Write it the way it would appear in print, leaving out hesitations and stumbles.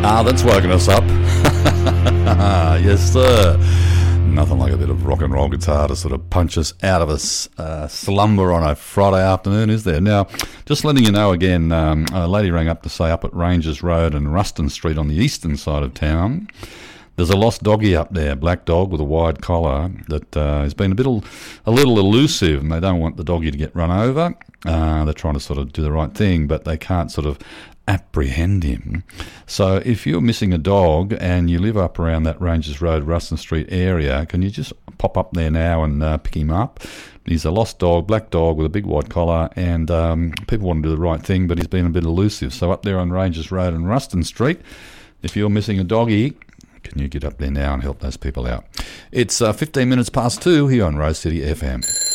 That's woken us up. Yes, sir. Nothing like a bit of rock and roll guitar to sort of punch us out of a slumber on a Friday afternoon, is there? Now, just letting you know again, a lady rang up to say up at Rangers Road and Ruston Street on the eastern side of town, there's a lost doggy up there, black dog with a wide collar that has been a little elusive, and they don't want the doggy to get run over. They're trying to sort of do the right thing, but they can't sort of apprehend him. So if you're missing a dog and you live up around that Rangers Road, Ruston Street area, can you just pop up there now and pick him up? He's a lost dog, black dog with a big white collar, and people want to do the right thing, but he's been a bit elusive. So up there on Rangers Road and Ruston Street, if you're missing a doggy, can you get up there now and help those people out? It's 15 minutes past 2 here on Rose City FM.